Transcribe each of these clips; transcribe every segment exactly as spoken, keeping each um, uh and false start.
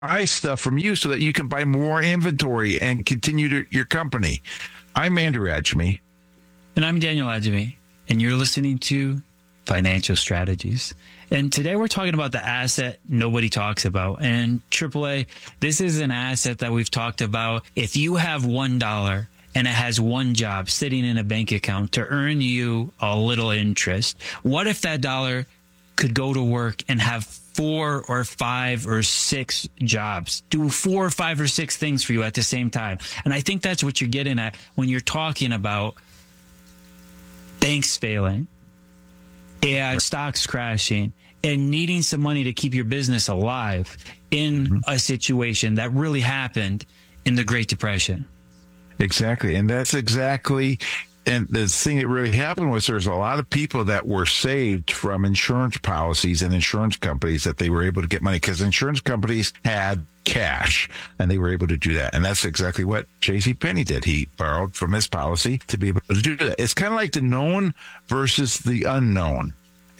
buy stuff from you so that you can buy more inventory and continue to, your company. I'm Andrew Adjemi. And I'm Daniel Adjemi, and you're listening to Financial Strategies. And today we're talking about the asset nobody talks about. And triple A, this is an asset that we've talked about. If you have one dollar and it has one job sitting in a bank account to earn you a little interest, what if that dollar could go to work and have four or five or six jobs, do four or five or six things for you at the same time? And I think that's what you're getting at when you're talking about banks failing and stocks crashing and needing some money to keep your business alive in mm-hmm. a situation that really happened in the Great Depression. Exactly. And that's exactly, and the thing that really happened was there's a lot of people that were saved from insurance policies and insurance companies that they were able to get money because insurance companies had cash and they were able to do that. And that's exactly what JCPenney did. He borrowed from his policy to be able to do that. It's kind of like the known versus the unknown.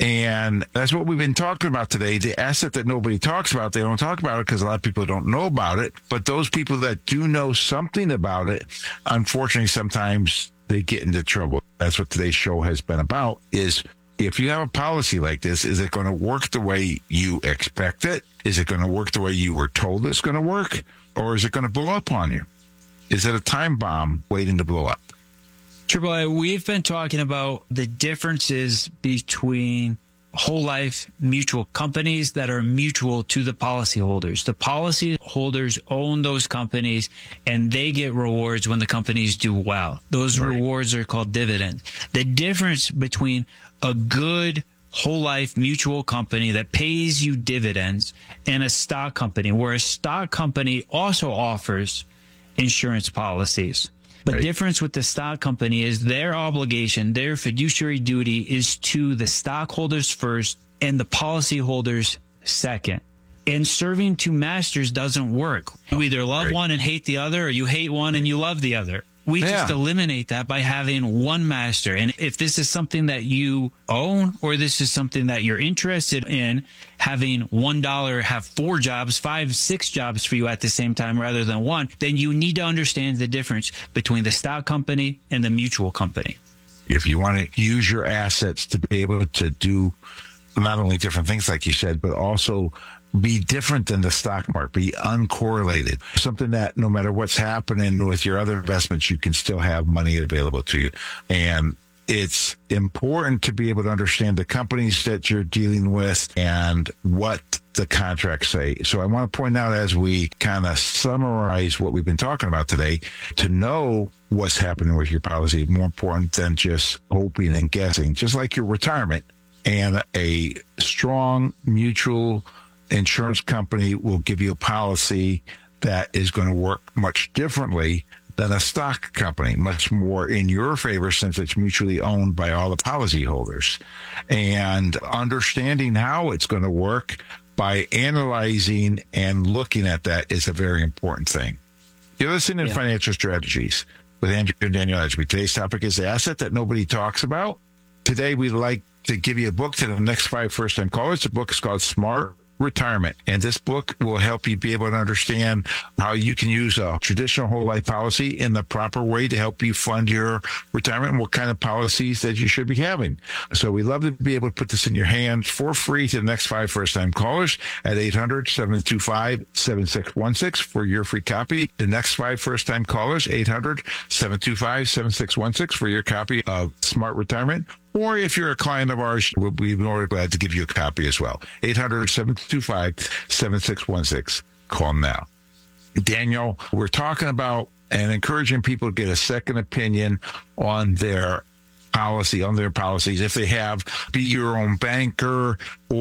And that's what we've been talking about today. The asset that nobody talks about, they don't talk about it because a lot of people don't know about it. But those people that do know something about it, unfortunately, sometimes they get into trouble. That's what today's show has been about, is if you have a policy like this, is it going to work the way you expect it? Is it going to work the way you were told it's going to work? Or is it going to blow up on you? Is it a time bomb waiting to blow up? Triple A, we've been talking about the differences between whole life mutual companies that are mutual to the policyholders. The policyholders own those companies and they get rewards when the companies do well. Those right. rewards are called dividends. The difference between a good whole life mutual company that pays you dividends and a stock company, where a stock company also offers insurance policies. The right. difference with the stock company is their obligation, their fiduciary duty is to the stockholders first and the policyholders second. And serving two masters doesn't work. You either love right. one and hate the other, or you hate one and you love the other. We yeah. just eliminate that by having one master. And if this is something that you own, or this is something that you're interested in, having one dollar have four jobs, five, six jobs for you at the same time rather than one, then you need to understand the difference between the stock company and the mutual company. If you want to use your assets to be able to do not only different things, like you said, but also be different than the stock market, be uncorrelated, something that no matter what's happening with your other investments, you can still have money available to you. And it's important to be able to understand the companies that you're dealing with and what the contracts say. So I want to point out, as we kind of summarize what we've been talking about today, to know what's happening with your policy is more important than just hoping and guessing. Just like your retirement, and a strong mutual insurance company will give you a policy that is going to work much differently than a stock company, much more in your favor since it's mutually owned by all the policyholders. And understanding how it's going to work by analyzing and looking at that is a very important thing. You're listening to yeah. Financial Strategies with Andrew and Daniel Adjemi. Today's topic is the asset that nobody talks about. Today, we'd like to give you a book to the next five first-time callers. The book is called Smart Retirement. And this book will help you be able to understand how you can use a traditional whole life policy in the proper way to help you fund your retirement and what kind of policies that you should be having. So we'd love to be able to put this in your hands for free to the next five first-time callers at eight hundred, seven two five, seven six one six for your free copy. The next five first-time callers, eight hundred, seven two five, seven six one six for your copy of Smart Retirement. Or if you're a client of ours, we'll be more glad to give you a copy as well. eight hundred, seven two five, seven six one six. Call now. Daniel, we're talking about and encouraging people to get a second opinion on their policy, on their policies. If they have, be your own banker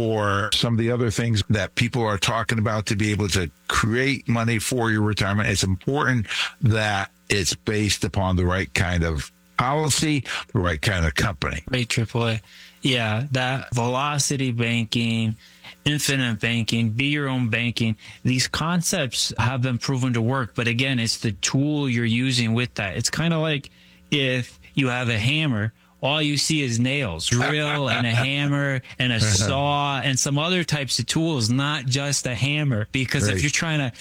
or some of the other things that people are talking about to be able to create money for your retirement, it's important that it's based upon the right kind of policy, the right kind of company. Right, triple A. Yeah, that velocity banking, infinite banking, be your own banking, these concepts have been proven to work. But again, it's the tool you're using with that. It's kind of like if you have a hammer all you see is nails, drill and a hammer and a saw and some other types of tools, not just a hammer. Because Right. if you're trying to